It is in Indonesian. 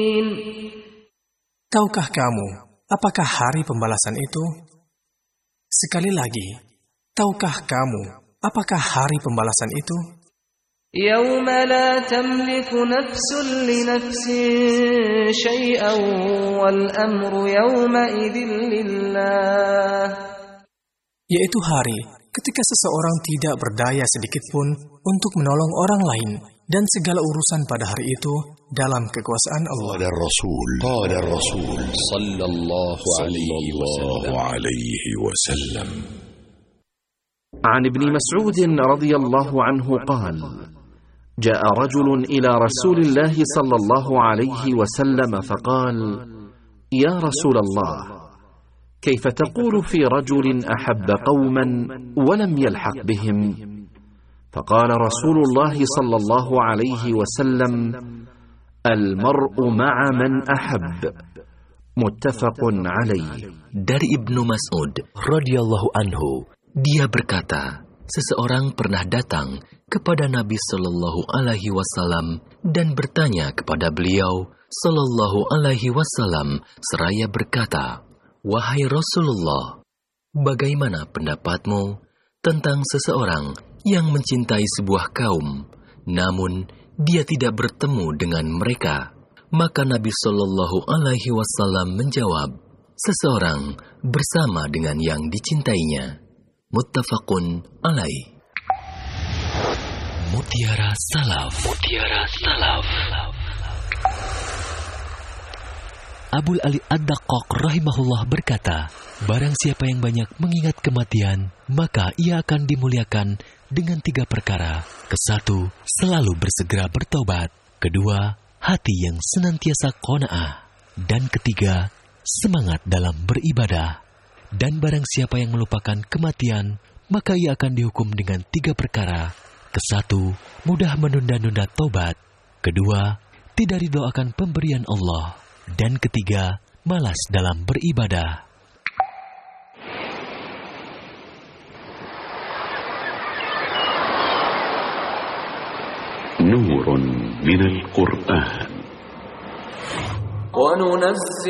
Tahukah kamu, apakah hari pembalasan itu? Sekali lagi, tahukah kamu, apakah hari pembalasan itu? يَوْمَ لَا تَمْلِكُ نَفْسٌ لِنَفْسٍ شَيْئًا وَالْأَمْرُ يَوْمَئِذٍ لِلَّهِ. Yaitu hari ketika seseorang tidak berdaya sedikitpun untuk menolong orang lain, dan segala urusan pada hari itu dalam kekuasaan Allah. قال الرسول صلى الله عليه وسلم. عن ابن مسعود رضي الله عنه قال: جاء رجل إلى رسول الله صلى الله عليه وسلم فقال: يا رسول الله، كيف تقول في رجل أحب قوما ولم يلحق بهم؟ فقال رسول الله صلى الله عليه وسلم: المرء مع من أحب. متفق عليه. Dari Ibnu Mas'ud radhiyallahu anhu, dia berkata, seseorang pernah datang kepada Nabi Shallallahu Alaihi Wasallam dan bertanya kepada beliau Shallallahu Alaihi Wasallam seraya berkata, wahai Rasulullah, bagaimana pendapatmu tentang seseorang yang mencintai sebuah kaum, namun dia tidak bertemu dengan mereka? Maka Nabi Shallallahu Alaihi Wasallam menjawab, seseorang bersama dengan yang dicintainya. Muttafaqun alaih. Mutiara Salaf. Abul Ali Ad-Daqqaq rahimahullah berkata, barang siapa yang banyak mengingat kematian, maka ia akan dimuliakan dengan 3 perkara. Kesatu, selalu bersegera bertobat. Kedua, hati yang senantiasa qanaah. Dan ketiga, semangat dalam beribadah. Dan barang siapa yang melupakan kematian, maka ia akan dihukum dengan 3 perkara. Kesatu, mudah menunda-nunda tobat. Kedua, tidak ridho akan pemberian Allah. Dan ketiga, malas dalam beribadah. نور من القرآن. وَنُنَزِّلُ